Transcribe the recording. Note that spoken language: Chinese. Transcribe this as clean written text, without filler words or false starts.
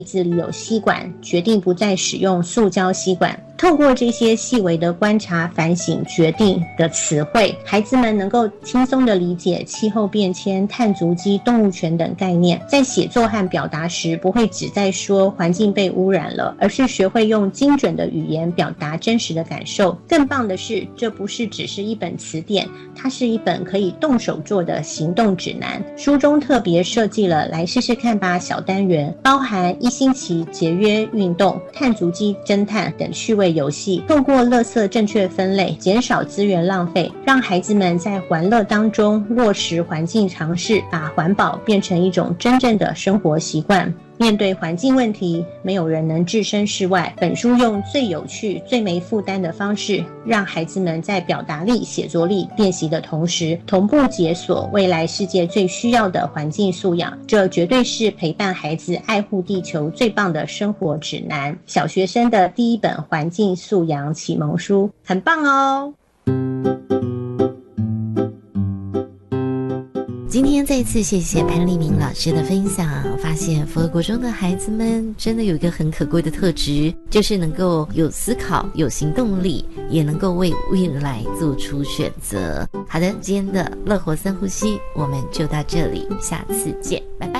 子里有吸管，决定不再使用塑胶吸管。透过这些细微的观察、反省、决定的词汇，孩子们能够轻松地理解气候变迁、碳足迹、动物权等概念。在写作和表达时，不会只在说环境被污染了，而是学会用精准的语言表达真实的感受。更棒的是，这不是只是一本词典，它是一本可以动手做的行动指南。书中特别设计了来试试看吧小单元，包含1星期节约运动、碳足迹侦探等趣味游戏，透过垃圾正确分类，减少资源浪费，让孩子们在玩乐当中落实环境常识，把环保变成一种真正的生活习惯。面对环境问题，没有人能置身事外。本书用最有趣、最没负担的方式，让孩子们在表达力、写作力练习的同时，同步解锁未来世界最需要的环境素养。这绝对是陪伴孩子爱护地球最棒的生活指南。小学生的第一本环境素养启蒙书，很棒哦。 今天再一次谢谢潘丽明老师的分享，发现福和国中的孩子们真的有一个很可贵的特质，就是能够有思考、有行动力，也能够为未来做出选择。好的，今天的乐活深呼吸我们就到这里，下次见，拜拜。